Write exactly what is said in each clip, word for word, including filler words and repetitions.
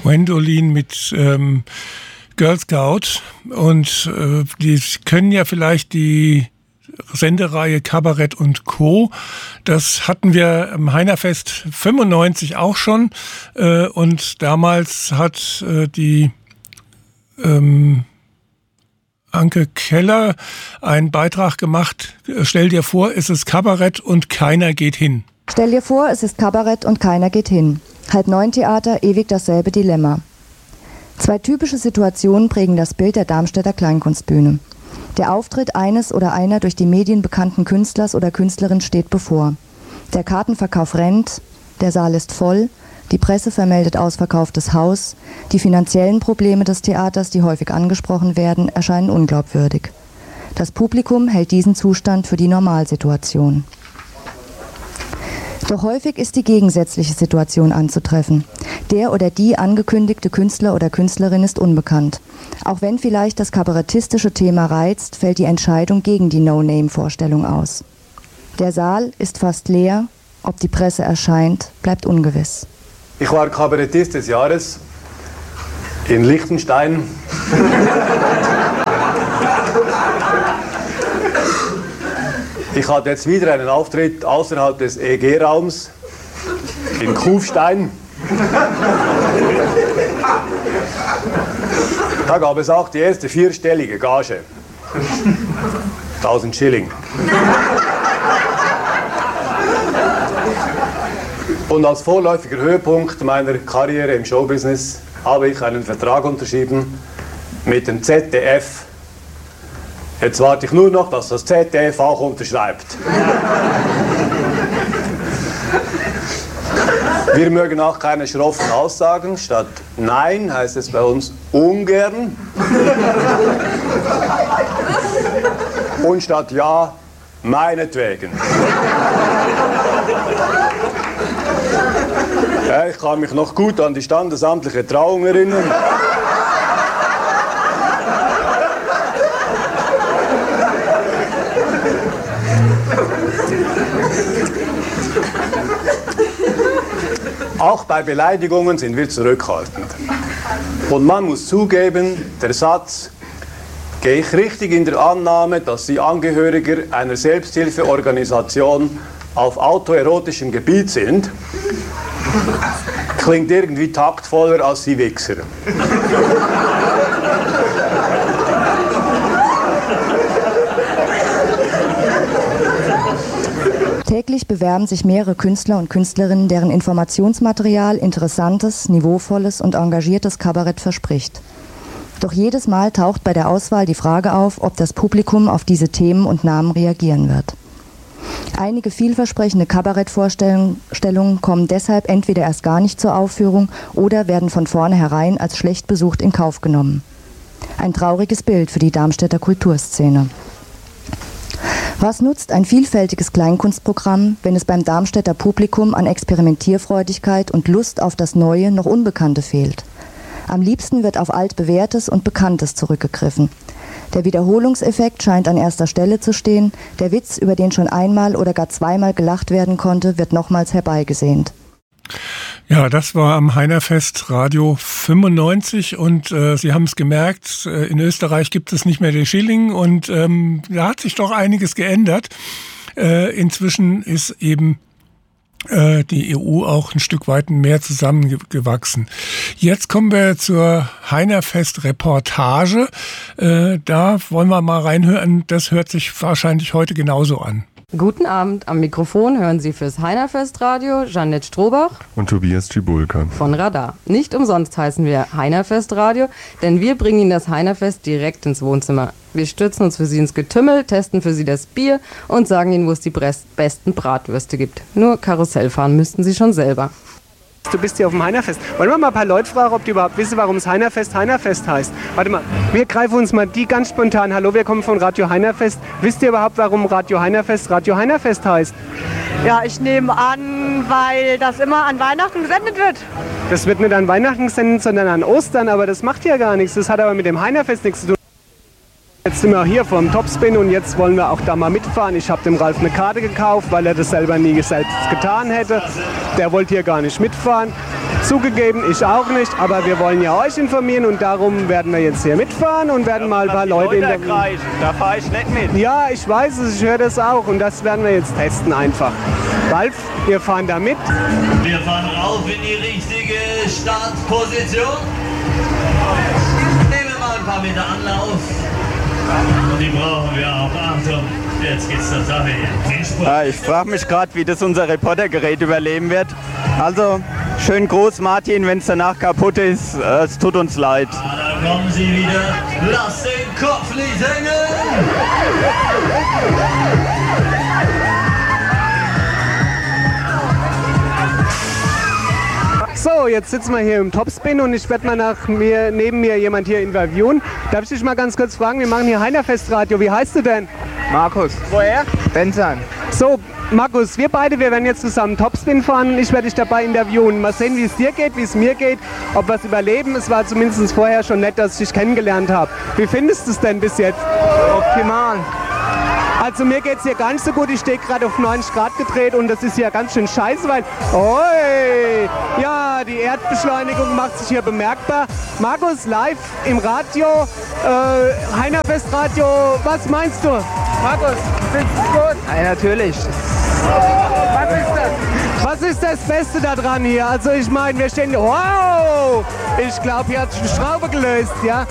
Gwendolyn mit ähm, Girl Scout. Und äh, die können ja vielleicht die Sendereihe Kabarett und Co. Das hatten wir im Heinerfest fünfundneunzig auch schon. Äh, und damals hat äh, die ähm, Anke Keller einen Beitrag gemacht. Stell dir vor, es ist Kabarett und keiner geht hin. Stell dir vor, es ist Kabarett und keiner geht hin. Halb neun Theater, ewig dasselbe Dilemma. Zwei typische Situationen prägen das Bild der Darmstädter Kleinkunstbühne. Der Auftritt eines oder einer durch die Medien bekannten Künstlers oder Künstlerin steht bevor. Der Kartenverkauf rennt, der Saal ist voll, die Presse vermeldet ausverkauftes Haus, die finanziellen Probleme des Theaters, die häufig angesprochen werden, erscheinen unglaubwürdig. Das Publikum hält diesen Zustand für die Normalsituation. Doch häufig ist die gegensätzliche Situation anzutreffen. Der oder die angekündigte Künstler oder Künstlerin ist unbekannt. Auch wenn vielleicht das kabarettistische Thema reizt, fällt die Entscheidung gegen die No-Name-Vorstellung aus. Der Saal ist fast leer, ob die Presse erscheint, bleibt ungewiss. Ich war Kabarettist des Jahres in Liechtenstein. Ich hatte jetzt wieder einen Auftritt außerhalb des E G-Raums in Kufstein. Da gab es auch die erste vierstellige Gage. tausend Schilling. Und als vorläufiger Höhepunkt meiner Karriere im Showbusiness habe ich einen Vertrag unterschrieben mit dem Z D F. Jetzt warte ich nur noch, dass das Z D F auch unterschreibt. Wir mögen auch keine schroffen Aussagen. Statt Nein heißt es bei uns ungern. Und statt Ja, meinetwegen. Ja, ich kann mich noch gut an die standesamtliche Trauung erinnern. Auch bei Beleidigungen sind wir zurückhaltend. Und man muss zugeben, der Satz, gehe ich richtig in der Annahme, dass Sie Angehöriger einer Selbsthilfeorganisation auf autoerotischem Gebiet sind, klingt irgendwie taktvoller als Sie Wichser. Täglich bewerben sich mehrere Künstler und Künstlerinnen, deren Informationsmaterial interessantes, niveauvolles und engagiertes Kabarett verspricht. Doch jedes Mal taucht bei der Auswahl die Frage auf, ob das Publikum auf diese Themen und Namen reagieren wird. Einige vielversprechende Kabarettvorstellungen kommen deshalb entweder erst gar nicht zur Aufführung oder werden von vornherein als schlecht besucht in Kauf genommen. Ein trauriges Bild für die Darmstädter Kulturszene. Was nutzt ein vielfältiges Kleinkunstprogramm, wenn es beim Darmstädter Publikum an Experimentierfreudigkeit und Lust auf das Neue noch Unbekannte fehlt? Am liebsten wird auf Altbewährtes und Bekanntes zurückgegriffen. Der Wiederholungseffekt scheint an erster Stelle zu stehen. Der Witz, über den schon einmal oder gar zweimal gelacht werden konnte, wird nochmals herbeigesehnt. Ja, das war am Heinerfest Radio fünfundneunzig und äh, Sie haben es gemerkt, äh, in Österreich gibt es nicht mehr den Schilling und ähm, da hat sich doch einiges geändert. Äh, inzwischen ist eben äh, die E U auch ein Stück weit mehr zusammengewachsen. Jetzt kommen wir zur Heinerfest-Reportage. Äh, da wollen wir mal reinhören, das hört sich wahrscheinlich heute genauso an. Guten Abend, am Mikrofon hören Sie fürs Heinerfest-Radio Jeanette Strohbach und Tobias Cibulka von Radar. Nicht umsonst heißen wir Heinerfest-Radio, denn wir bringen Ihnen das Heinerfest direkt ins Wohnzimmer. Wir stürzen uns für Sie ins Getümmel, testen für Sie das Bier und sagen Ihnen, wo es die besten Bratwürste gibt. Nur Karussell fahren müssten Sie schon selber. Du bist hier auf dem Heinerfest. Wollen wir mal ein paar Leute fragen, ob die überhaupt wissen, warum es Heinerfest Heinerfest heißt? Warte mal, wir greifen uns mal die ganz spontan. Hallo, wir kommen von Radio Heinerfest. Wisst ihr überhaupt, warum Radio Heinerfest Radio Heinerfest heißt? Ja, ich nehme an, weil das immer an Weihnachten gesendet wird. Das wird nicht an Weihnachten gesendet, sondern an Ostern, aber das macht ja gar nichts. Das hat aber mit dem Heinerfest nichts zu tun. Jetzt sind wir hier vom Topspin und jetzt wollen wir auch da mal mitfahren. Ich habe dem Ralf eine Karte gekauft, weil er das selber nie selbst getan hätte. Der wollte hier gar nicht mitfahren. Zugegeben, ich auch nicht, aber wir wollen ja euch informieren und darum werden wir jetzt hier mitfahren und werden mal ein paar Leute interviewen. Da fahre ich nicht mit. Ja, ich weiß es, ich höre das auch und das werden wir jetzt testen einfach. Ralf, wir fahren da mit. Wir fahren rauf in die richtige Startposition. Nehmen wir mal ein paar Meter Anlauf. Und die brauchen wir auch. Achtung, jetzt geht's zur Sache hier. Ja, ich frage mich gerade, wie das unser Reportergerät überleben wird. Also, schön groß, Martin, wenn es danach kaputt ist. Äh, es tut uns leid. Ah, da kommen sie wieder. Lass den Kopf nicht hängen. So, jetzt sitzen wir hier im Topspin und ich werde mal nach mir, neben mir jemand hier interviewen. Darf ich dich mal ganz kurz fragen, wir machen hier Heinerfest Radio. Wie heißt du denn? Markus. Woher? Benzan. So, Markus, wir beide, wir werden jetzt zusammen Topspin fahren und ich werde dich dabei interviewen. Mal sehen, wie es dir geht, wie es mir geht, ob wir es überleben. Es war zumindest vorher schon nett, dass ich dich kennengelernt habe. Wie findest du es denn bis jetzt? Optimal. Also mir geht es hier gar nicht so gut, ich stehe gerade auf neunzig Grad gedreht und das ist ja ganz schön scheiße, weil, oi, ja, die Erdbeschleunigung macht sich hier bemerkbar. Markus, live im Radio, äh, Heinerfest Radio, was meinst du? Markus, findest du gut? Ja, natürlich. Was ist das? Was ist das Beste daran hier? Also ich meine, wir stehen hier, wow, ich glaube, hier hat sich eine Schraube gelöst, ja.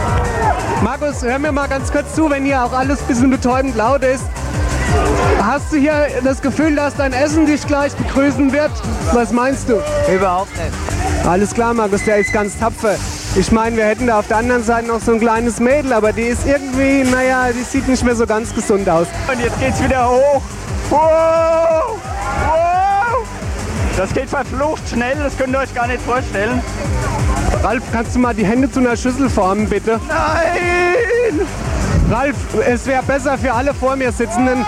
Markus, hör mir mal ganz kurz zu, wenn hier auch alles ein bisschen betäubend laut ist. Hast du hier das Gefühl, dass dein Essen dich gleich begrüßen wird? Was meinst du? Überhaupt nicht. Alles klar, Markus, der ist ganz tapfer. Ich meine, wir hätten da auf der anderen Seite noch so ein kleines Mädel, aber die ist irgendwie, naja, die sieht nicht mehr so ganz gesund aus. Und jetzt geht's wieder hoch. Wow! Wow! Das geht verflucht schnell, das könnt ihr euch gar nicht vorstellen. Ralf, kannst du mal die Hände zu einer Schüssel formen, bitte? Nein! Ralf, es wäre besser für alle vor mir Sitzenden.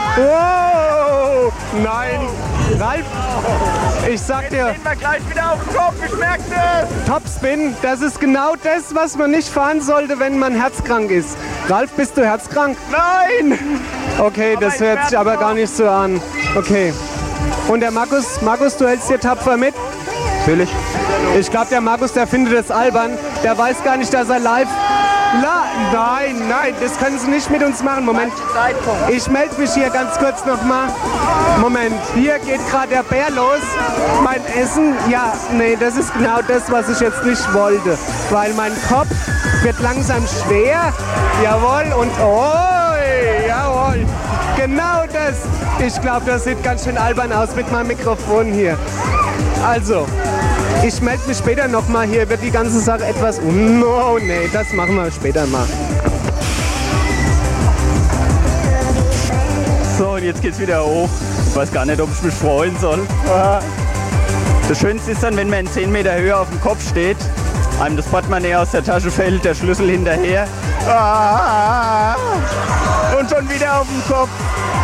Wow! Nein! Ralf, ich sag dir... Jetzt gehen wir gleich wieder auf den Kopf, ich merke das! Topspin, das ist genau das, was man nicht fahren sollte, wenn man herzkrank ist. Ralf, bist du herzkrank? Nein! Okay, aber das hört sich aber gar nicht so an. Okay. Und der Markus, Markus, du hältst dir tapfer mit? Natürlich. Ich glaube, der Markus, der findet das albern. Der weiß gar nicht, dass er live... La nein, nein, das können Sie nicht mit uns machen. Moment. Ich melde mich hier ganz kurz nochmal. Moment, hier geht gerade der Bär los. Mein Essen, ja, nee, das ist genau das, was ich jetzt nicht wollte. Weil mein Kopf wird langsam schwer. Jawohl, und oi, jawohl. Genau das. Ich glaube, das sieht ganz schön albern aus mit meinem Mikrofon hier. Also... Ich melde mich später nochmal, hier wird die ganze Sache etwas... No, nee, das machen wir später mal. So, und jetzt geht's wieder hoch. Ich weiß gar nicht, ob ich mich freuen soll. Das Schönste ist dann, wenn man in zehn Meter Höhe auf dem Kopf steht, einem das Portemonnaie aus der Tasche fällt, der Schlüssel hinterher. Und schon wieder auf dem Kopf.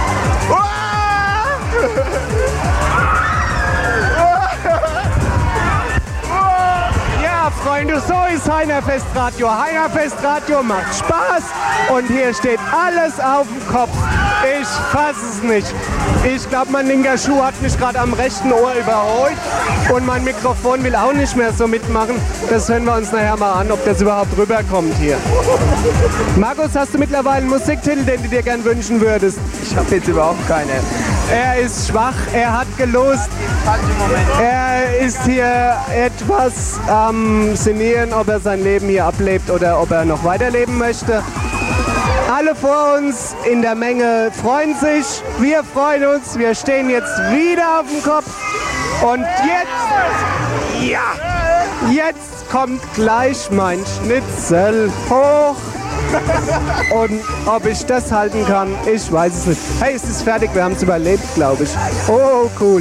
Freunde, so ist Heinerfest Radio. Heinerfest Radio macht Spaß und hier steht alles auf dem Kopf. Ich fasse es nicht. Ich glaube, mein linker Schuh hat mich gerade am rechten Ohr überholt und mein Mikrofon will auch nicht mehr so mitmachen. Das hören wir uns nachher mal an, ob das überhaupt rüberkommt hier. Markus, hast du mittlerweile einen Musiktitel, den du dir gern wünschen würdest? Ich habe jetzt überhaupt keine. Er ist schwach, er hat gelost. Er ist hier etwas am sinnieren, ob er sein Leben hier ablebt oder ob er noch weiterleben möchte. Alle vor uns in der Menge freuen sich, wir freuen uns, wir stehen jetzt wieder auf dem Kopf und jetzt, ja, jetzt kommt gleich mein Schnitzel hoch. Und ob ich das halten kann, ich weiß es nicht. Hey, es ist fertig, wir haben es überlebt, glaube ich. Oh, cool.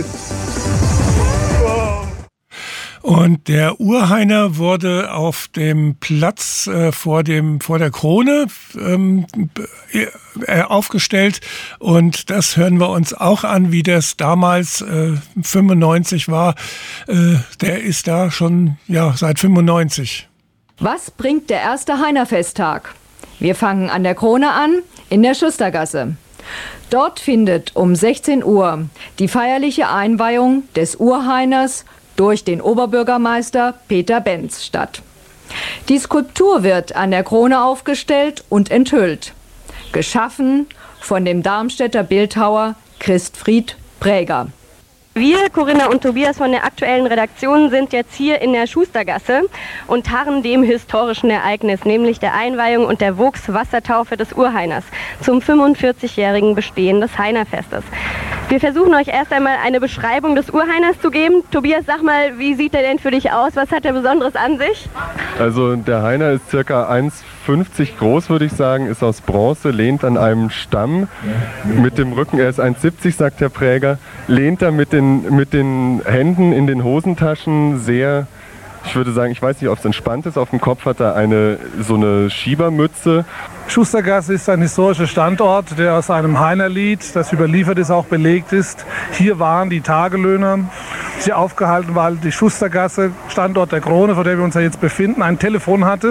Und der Urheiner wurde auf dem Platz äh, vor dem vor der Krone ähm, äh, aufgestellt und das hören wir uns auch an, wie das damals äh, fünfundneunzig war. Äh, der ist da schon ja seit fünfundneunzig. Was bringt der erste Heinerfesttag? Wir fangen an der Krone an, in der Schustergasse. Dort findet um sechzehn Uhr die feierliche Einweihung des Urheiners durch den Oberbürgermeister Peter Benz statt. Die Skulptur wird an der Krone aufgestellt und enthüllt. Geschaffen von dem Darmstädter Bildhauer Christfried Präger. Wir, Corinna und Tobias von der aktuellen Redaktion, sind jetzt hier in der Schustergasse und harren dem historischen Ereignis, nämlich der Einweihung und der Vogtswassertaufe des Urheiners zum fünfundvierzigjährigen Bestehen des Heinerfestes. Wir versuchen euch erst einmal eine Beschreibung des Urheiners zu geben. Tobias, sag mal, wie sieht er denn für dich aus? Was hat er Besonderes an sich? Also der Heiner ist circa eins fünfzig groß, würde ich sagen, ist aus Bronze, lehnt an einem Stamm mit dem Rücken, er ist eins siebzig, sagt der Präger, lehnt da mit den, mit den Händen in den Hosentaschen sehr, ich würde sagen, ich weiß nicht, ob es entspannt ist, auf dem Kopf hat er eine, so eine Schiebermütze. Schustergasse ist ein historischer Standort, der aus einem Heinerlied, das überliefert ist, auch belegt ist. Hier waren die Tagelöhner, sie aufgehalten, weil die Schustergasse, Standort der Krone, vor der wir uns ja jetzt befinden, ein Telefon hatte.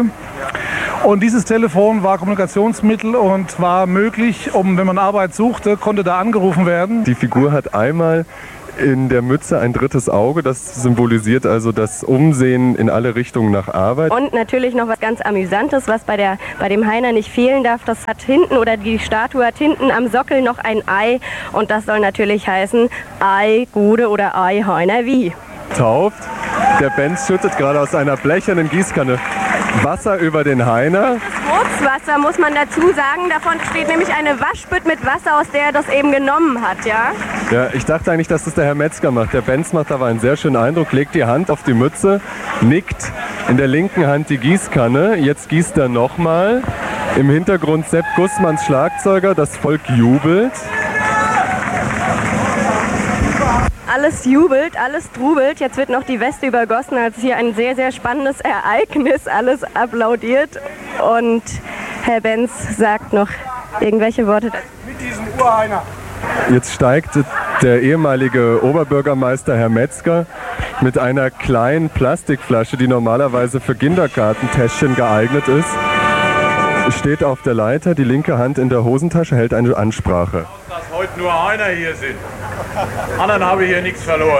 Und dieses Telefon war Kommunikationsmittel und war möglich, um, wenn man Arbeit suchte, konnte da angerufen werden. Die Figur hat einmal in der Mütze ein drittes Auge, das symbolisiert also das Umsehen in alle Richtungen nach Arbeit. Und natürlich noch was ganz Amüsantes, was bei, der, bei dem Heiner nicht fehlen darf, das hat hinten, oder die Statue hat hinten am Sockel noch ein Ei und das soll natürlich heißen Ei Gude oder Ei Heiner wie. Tauft, der Benz schüttet gerade aus einer blechernen Gießkanne Wasser über den Heiner. Das Vogtswasser muss man dazu sagen, davon steht nämlich eine Waschbütt mit Wasser, aus der er das eben genommen hat, ja? Ja, ich dachte eigentlich, dass das der Herr Metzger macht. Der Benz macht aber einen sehr schönen Eindruck, legt die Hand auf die Mütze, nickt, in der linken Hand die Gießkanne, jetzt gießt er nochmal. Im Hintergrund Sepp Gussmanns Schlagzeuger, das Volk jubelt. Alles jubelt, alles trubelt. Jetzt wird noch die Weste übergossen, als hier ein sehr, sehr spannendes Ereignis. Alles applaudiert. Und Herr Benz sagt noch irgendwelche Worte dazu. Mit diesem Urheiner. Jetzt steigt der ehemalige Oberbürgermeister Herr Metzger mit einer kleinen Plastikflasche, die normalerweise für Kindergartentäschchen geeignet ist, steht auf der Leiter, die linke Hand in der Hosentasche, hält eine Ansprache. Dass heute nur einer hier sind. Anderen habe ich hier nichts verloren.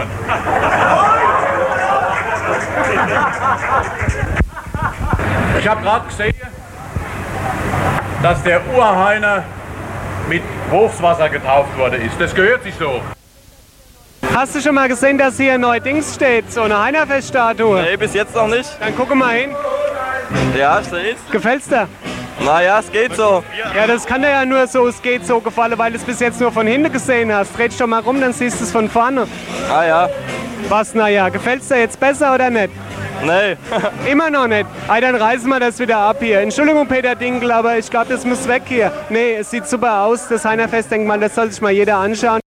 Ich habe gerade gesehen, dass der Urheiner mit Vogtswasser getauft worden ist. Das gehört sich so. Hast du schon mal gesehen, dass hier neu Dings steht, so eine Heinerfeststatue? Nee, bis jetzt noch nicht. Dann gucke mal hin. Ja, ich seh's. Gefällt's dir? Naja, es geht so. Ja, das kann dir ja nur so, es geht so gefallen, weil du es bis jetzt nur von hinten gesehen hast. Dreh dich doch mal rum, dann siehst du es von vorne. Ah ja. Was, naja, gefällt's dir jetzt besser oder nicht? Nee. Immer noch nicht. Ey, dann reißen wir das wieder ab hier. Entschuldigung, Peter Dinkel, aber ich glaube, das muss weg hier. Nee, es sieht super aus, das Heinerfest, denk mal, das soll sich mal jeder anschauen.